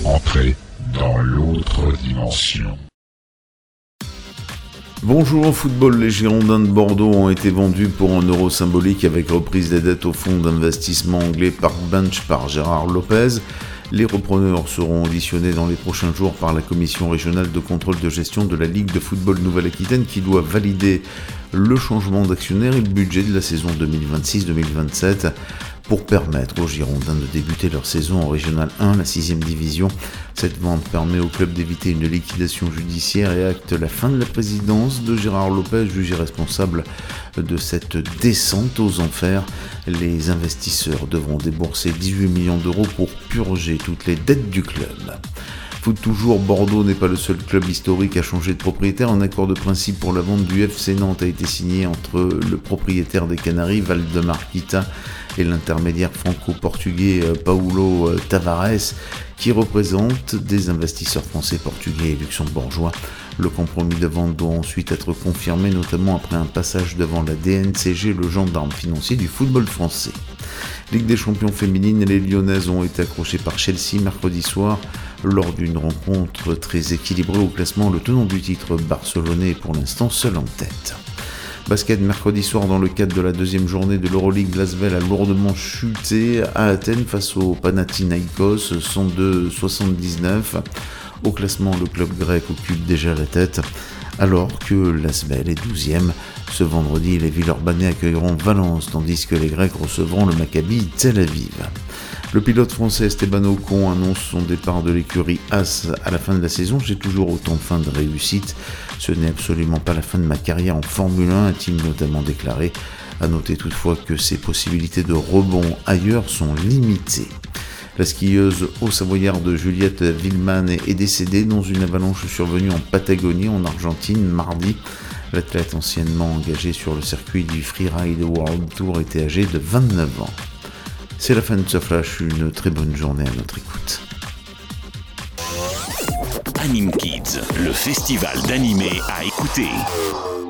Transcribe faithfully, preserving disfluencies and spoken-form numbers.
Entrez dans l'autre dimension. Bonjour football, les Girondins de Bordeaux ont été vendus pour un euro symbolique avec reprise des dettes au fonds d'investissement anglais Park Bench par Gérard Lopez. Les repreneurs seront auditionnés dans les prochains jours par la commission régionale de contrôle de gestion de la Ligue de football Nouvelle-Aquitaine qui doit valider le changement d'actionnaire et le budget de la saison deux mille vingt-six deux mille vingt-sept pour permettre aux Girondins de débuter leur saison en Régional un, la sixième division. Cette vente permet au club d'éviter une liquidation judiciaire et acte la fin de la présidence de Gérard Lopez, jugé responsable de cette descente aux enfers. Les investisseurs devront débourser dix-huit millions d'euros pour purger toutes les dettes du club. Foot toujours, Bordeaux n'est pas le seul club historique à changer de propriétaire. Un accord de principe pour la vente du F C Nantes a été signé entre le propriétaire des Canaries, Valdemar Kita, et l'intermédiaire franco-portugais Paulo Tavares, qui représente des investisseurs français, portugais et luxembourgeois. Le compromis de vente doit ensuite être confirmé, notamment après un passage devant la D N C G, le gendarme financier du football français. Ligue des champions féminines, les Lyonnaises ont été accrochées par Chelsea mercredi soir lors d'une rencontre très équilibrée au classement. Le tenant du titre barcelonais est pour l'instant seul en tête. Basket, mercredi soir, dans le cadre de la deuxième journée de l'Euroleague, Lasvel a lourdement chuté à Athènes face au Panathinaïkos, cent deux à soixante-dix-neuf. Au classement, le club grec occupe déjà la tête, alors que Lasvel est douzième. Ce vendredi, les Villeurbanais accueilleront Valence, tandis que les Grecs recevront le Maccabi Tel Aviv. Le pilote français Esteban Ocon annonce son départ de l'écurie As à la fin de la saison. J'ai toujours autant faim de réussite. Ce n'est absolument pas la fin de ma carrière en Formule un, a-t-il notamment déclaré. À noter toutefois que ses possibilités de rebond ailleurs sont limitées. La skieuse haut-savoyarde Juliette Willeman est décédée dans une avalanche survenue en Patagonie, en Argentine, mardi. L'athlète anciennement engagé sur le circuit du Freeride World Tour était âgé de vingt-neuf ans. C'est la fin de ce flash, une très bonne journée à notre écoute. Anime Kids, le festival d'animé à écouter.